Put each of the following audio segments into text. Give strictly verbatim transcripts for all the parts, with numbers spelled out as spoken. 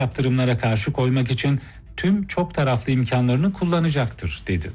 yaptırımlara karşı koymak için tüm çok taraflı imkanlarını kullanacaktır, dedi.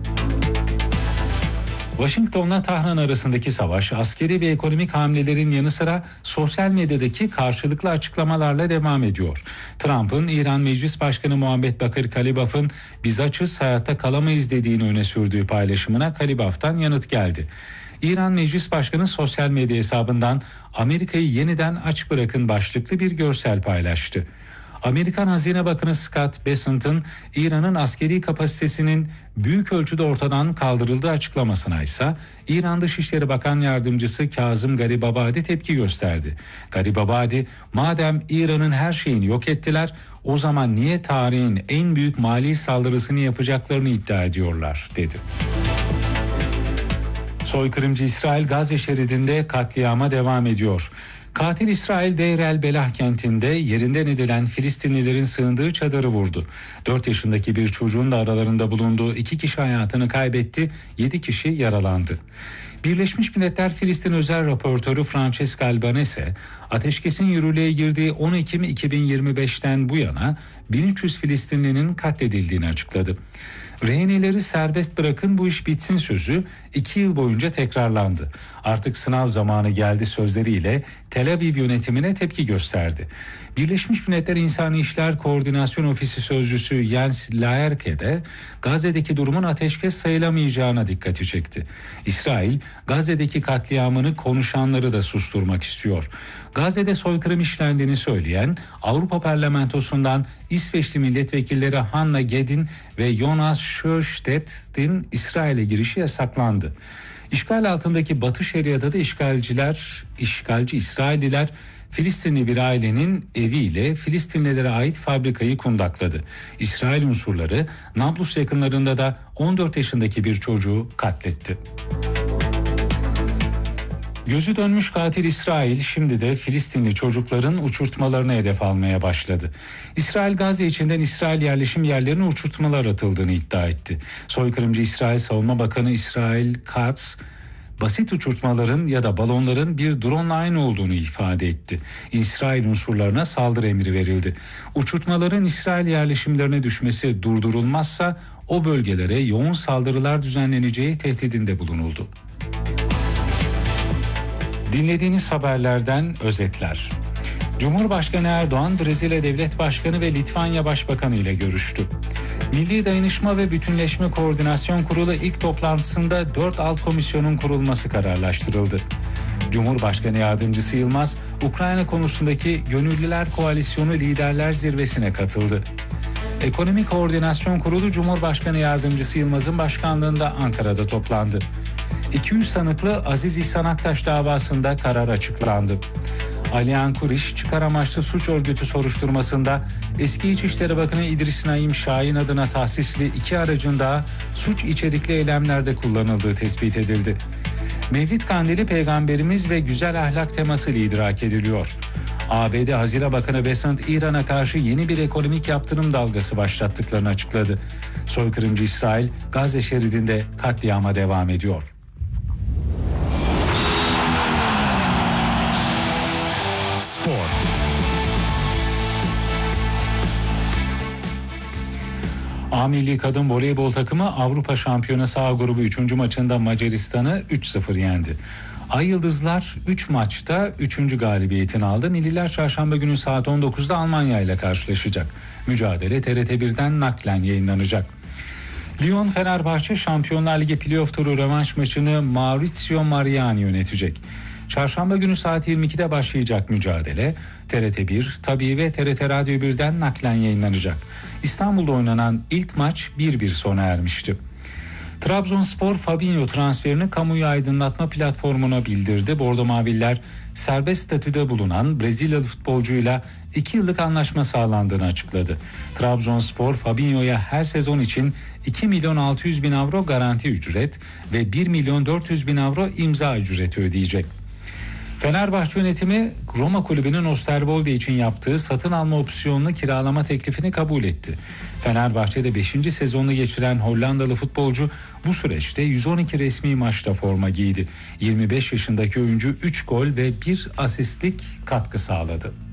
Washington'la Tahran arasındaki savaş, askeri ve ekonomik hamlelerin yanı sıra sosyal medyadaki karşılıklı açıklamalarla devam ediyor. Trump'ın İran Meclis Başkanı Muhammed Bakır Kalibaf'ın "biz açız, hayatta kalamayız" dediğini öne sürdüğü paylaşımına Kalibaf'tan yanıt geldi. İran Meclis Başkanı sosyal medya hesabından "Amerika'yı yeniden aç bırakın" başlıklı bir görsel paylaştı. Amerikan Hazine Bakanı Scott Bessent'ın İran'ın askeri kapasitesinin büyük ölçüde ortadan kaldırıldığı açıklamasına ise İran Dışişleri Bakan Yardımcısı Kazım Garibabadi tepki gösterdi. Garibabadi, "madem İran'ın her şeyini yok ettiler, o zaman niye tarihin en büyük mali saldırısını yapacaklarını iddia ediyorlar?" dedi. Soykırımcı İsrail Gazze şeridinde katliama devam ediyor. Katil İsrail Deir el Belah kentinde yerinden edilen Filistinlilerin sığındığı çadırı vurdu. dört yaşındaki bir çocuğun da aralarında bulunduğu iki kişi hayatını kaybetti, yedi kişi yaralandı. Birleşmiş Milletler Filistin Özel Raportörü Francesca Albanese, ateşkesin yürürlüğe girdiği on Ekim iki bin yirmi beşten bu yana bin üç yüz Filistinlinin katledildiğini açıkladı. "Rehineleri serbest bırakın, bu iş bitsin" sözü iki yıl boyunca tekrarlandı. "Artık sınav zamanı geldi" sözleriyle Tel Aviv yönetimine tepki gösterdi. Birleşmiş Milletler İnsani İşler Koordinasyon Ofisi Sözcüsü Jens Laerke de Gazze'deki durumun ateşkes sayılamayacağına dikkati çekti. İsrail, Gazze'deki katliamını konuşanları da susturmak istiyor. Gazze'de soykırım işlendiğini söyleyen Avrupa Parlamentosu'ndan İsveçli milletvekilleri Hanna Gedin ve Jonas Sjöstedt'in İsrail'e girişi yasaklandı. İşgal altındaki Batı Şeria'da da işgalciler, işgalci İsrailliler Filistinli bir ailenin eviyle Filistinlilere ait fabrikayı kundakladı. İsrail unsurları Nablus yakınlarında da on dört yaşındaki bir çocuğu katletti. Gözü dönmüş katil İsrail şimdi de Filistinli çocukların uçurtmalarını hedef almaya başladı. İsrail, Gazze içinden İsrail yerleşim yerlerine uçurtmalar atıldığını iddia etti. Soykırımcı İsrail Savunma Bakanı İsrail Katz, basit uçurtmaların ya da balonların bir drone'la aynı olduğunu ifade etti. İsrail unsurlarına saldırı emri verildi. Uçurtmaların İsrail yerleşimlerine düşmesi durdurulmazsa o bölgelere yoğun saldırılar düzenleneceği tehdidinde bulunuldu. Dinlediğiniz haberlerden özetler. Cumhurbaşkanı Erdoğan, Brezilya Devlet Başkanı ve Litvanya Başbakanı ile görüştü. Milli Dayanışma ve Bütünleşme Koordinasyon Kurulu ilk toplantısında dört alt komisyonun kurulması kararlaştırıldı. Cumhurbaşkanı Yardımcısı Yılmaz, Ukrayna konusundaki Gönüllüler Koalisyonu Liderler Zirvesi'ne katıldı. Ekonomi Koordinasyon Kurulu Cumhurbaşkanı Yardımcısı Yılmaz'ın başkanlığında Ankara'da toplandı. iki yüz sanıklı Aziz İhsan Aktaş davasında karar açıklandı. Aliyan Kuriş, çıkar amaçlı suç örgütü soruşturmasında eski İçişleri Bakanı İdris Naim Şahin adına tahsisli iki aracın daha suç içerikli eylemlerde kullanıldığı tespit edildi. Mevlid Kandili Peygamberimiz ve güzel ahlak temasıyla idrak ediliyor. A B D Hazine Bakanı Bessent, İran'a karşı yeni bir ekonomik yaptırım dalgası başlattıklarını açıkladı. Soykırımcı İsrail, Gazze şeridinde katliama devam ediyor. Spor. A Milli Kadın Voleybol takımı Avrupa Şampiyonası A grubu üçüncü maçında Macaristan'ı üç sıfır yendi. Ay Yıldızlar üç maçta üçüncü galibiyetini aldı. Milliler çarşamba günü saat on dokuzda Almanya ile karşılaşacak. Mücadele T R T birden naklen yayınlanacak. Lyon Fenerbahçe Şampiyonlar Ligi playoff turu rövanş maçını Maurizio Mariani yönetecek. Çarşamba günü saat yirmi ikide başlayacak mücadele T R T bir, Tabii ve T R T Radyo birden naklen yayınlanacak. İstanbul'da oynanan ilk maç bir bir sona ermişti. Trabzonspor Fabinho transferini kamuoyu aydınlatma platformuna bildirdi. Bordo Maviller serbest statüde bulunan Brezilyalı futbolcuyla iki yıllık anlaşma sağlandığını açıkladı. Trabzonspor Fabinho'ya her sezon için iki milyon altı yüz bin avro garanti ücret ve bir milyon dört yüz bin avro imza ücreti ödeyecek. Fenerbahçe yönetimi Roma kulübünün Osterwolde için yaptığı satın alma opsiyonlu kiralama teklifini kabul etti. Fenerbahçe'de beşinci sezonunu geçiren Hollandalı futbolcu bu süreçte yüz on iki resmi maçta forma giydi. yirmi beş yaşındaki oyuncu üç gol ve bir asistlik katkı sağladı.